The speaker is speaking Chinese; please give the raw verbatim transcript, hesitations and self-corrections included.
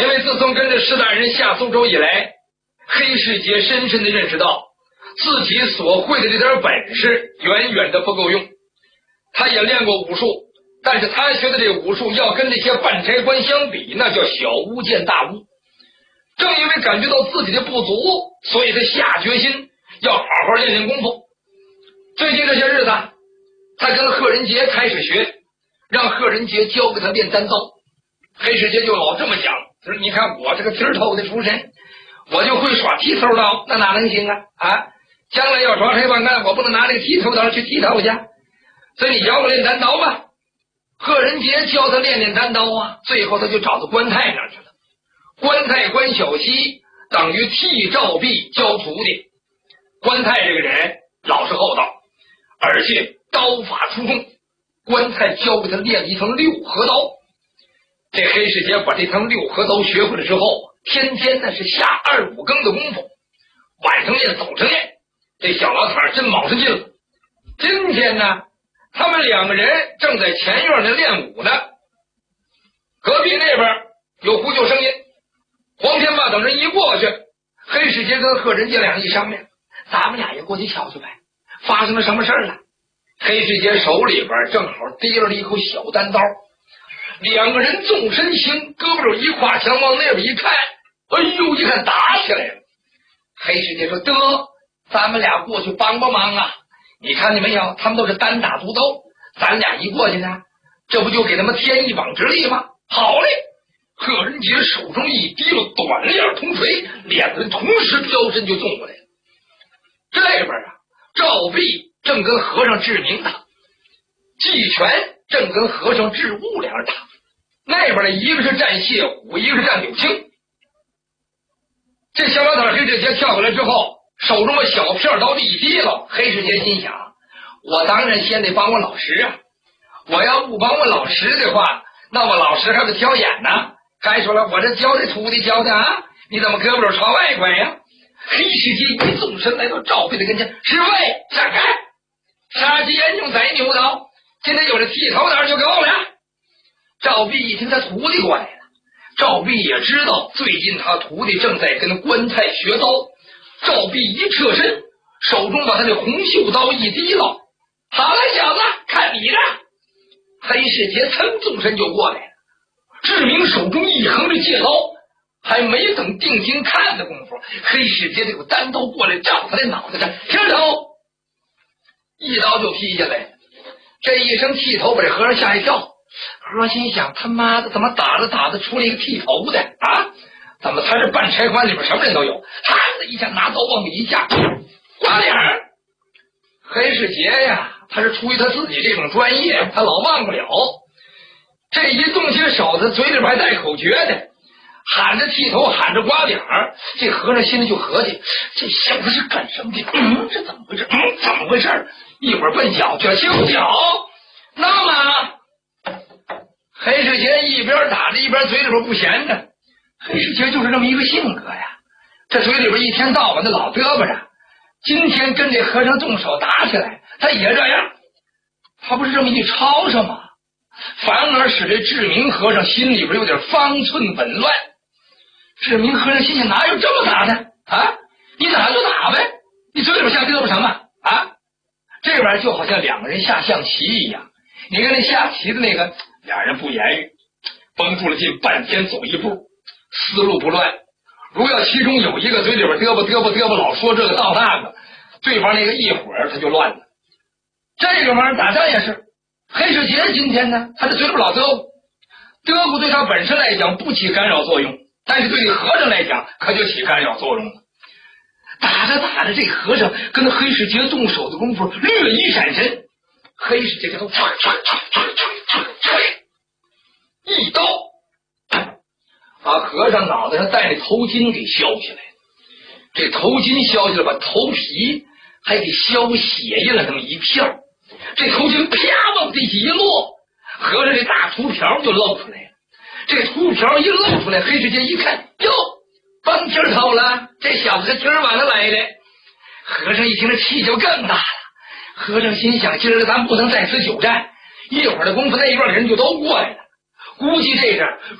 因为自从跟着石大人下苏州以来，黑世杰深深地认识到自己所会的这点本事远远的不够用。他也练过武术，但是他学的这个武术要跟那些半差官相比，那叫小巫见大巫。正因为感觉到自己的不足，所以他下决心要好好练练功夫。最近这些日子，他跟贺仁杰开始学，让贺仁杰教给他练单刀。黑世杰就老这么想，就是你看我这个剃头的出身，我就会耍剃头刀，那哪能行啊？啊，将来要抓谁办干，我不能拿这个剃头刀去剃头去。所以你教我练单刀吧。贺仁杰教他练练单刀啊，最后他就找到关太那儿去了。关太关小西等于替赵壁教徒弟。关太这个人老实厚道，而且刀法出众。关太教给他练一藤六合刀。这黑世杰把这藤六合刀学会了之后，天天那是下二五更的功夫，晚上练早晨练，这小老头真卯上劲了。今天呢，他们两个人正在前院那练武呢。隔壁那边有呼救声音，黄天霸等人一过去，黑世杰跟贺仁杰俩一商量，咱们俩也过去瞧瞧呗，发生了什么事了？黑世杰手里边正好提了一口小单刀，两个人纵身行，胳膊肘一跨墙往那边一看，哎呦，一看打起来了。黑世杰说：“得，咱们俩过去帮帮忙啊！你看见没有，他们都是单打独斗，咱俩一过去呢，这不就给他们添一膀之力吗？好嘞！”贺仁杰手中一提了短链铜锤，两人同时飘身就纵过来了。这边啊，赵壁正跟和尚志明打，季全正跟和尚志悟两人打。那边的一个是战谢虎，一个是战柳青。这小老头黑世杰跳过来之后，手中的小片刀一提了。黑世杰心想，我当然先得帮我老师啊，我要不帮我老师的话，那我老师还得挑眼呢。该说了，我这教这徒弟教的啊，你怎么胳膊肘朝外拐呀？黑世杰一纵身来到赵壁的跟前，师傅闪开！杀鸡焉用宰牛刀，今天有这剃头刀就够了。赵壁一听他徒弟过来了，赵壁也知道最近他徒弟正在跟关太学刀。赵壁一侧身，手中把他的红袖刀一提了，好了小子，看你的！黑世杰噌纵身就过来了。志明手中一横着借刀，还没等定睛看的功夫，黑世杰就有单刀过来照他的脑袋上，停手！一刀就劈下来。这一声剃头把这和尚吓一跳，和尚心想，他妈的怎么打着打着出了一个剃头的啊？怎么他这半差官里边什么人都有？啪的一下拿刀往里一架，刮脸儿。黑世杰呀，他是出于他自己这种专业，他老忘不了。这一动起手，他嘴里边还带口诀的，喊着剃头，喊着刮脸儿。这和尚心里就合计，这小子是干什么的？嗯，这怎么回事？嗯，怎么回事？一会儿奔脚去，清脚，那么黑世杰一边打着一边嘴里边不闲着。黑世杰就是这么一个性格呀，这嘴里边一天到晚的老嘚啵着。今天跟这和尚动手打起来，他也这样，他不是这么一吵吵吗？反而使这志明和尚心里边有点方寸紊乱。志明和尚心想，哪有这么打的啊？你打就打呗，你嘴里边瞎嘚啵什么啊？这玩意儿就好像两个人下象棋一样，你跟那下棋的那个俩人不言语，绷住了劲，半天走一步，思路不乱。如要其中有一个嘴里边嘚啵嘚啵嘚啵，老说这个道那个，对方那个一会儿他就乱了。这个玩意儿打仗也是，黑世杰今天呢，他这嘴里边老嘚啵，嘚啵对他本身来讲不起干扰作用，但是对这和尚来讲可就起干扰作用了。打着打着，这和尚跟黑世杰动手的功夫略一闪身，黑世杰就唰唰唰唰唰唰一刀把和尚脑袋上戴的头巾给削下来。这头巾削下来，把头皮还给削血印了这么一片。这头巾啪往地下一落，和尚这大秃瓢就露出来了。这秃瓢一露出来，黑世杰一看，哟，帮天头了，这小子是今儿晚上来的。和尚一听，这气就更大了。和尚心想，今儿咱不能在此久战，一会儿的功夫那边的人就都过来了，估计这阵